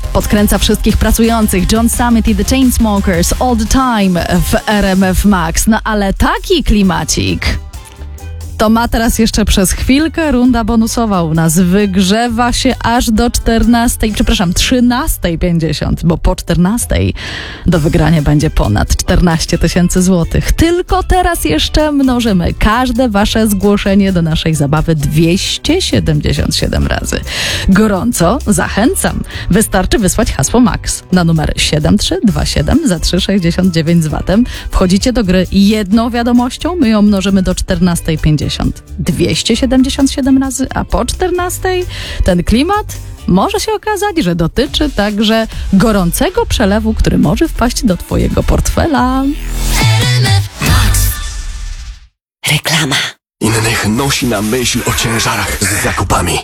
Podkręca wszystkich pracujących. John Summit i The Chainsmokers All the Time w RMF Max. No ale taki klimacik to ma teraz jeszcze przez chwilkę runda bonusowa u nas. Wygrzewa się aż do 13:50, bo po 14:00 do wygrania będzie ponad 14 000 złotych. Tylko teraz jeszcze mnożymy każde wasze zgłoszenie do naszej zabawy 277 razy. Gorąco zachęcam. Wystarczy wysłać hasło MAX na numer 7327 za 3,69 z VAT-em. Wchodzicie do gry jedną wiadomością, my ją mnożymy do 14:50. 277 razy, a po 14:00 ten klimat może się okazać, że dotyczy także gorącego przelewu, który może wpaść do twojego portfela. Reklama. Innych nosi na myśl o ciężarach z zakupami.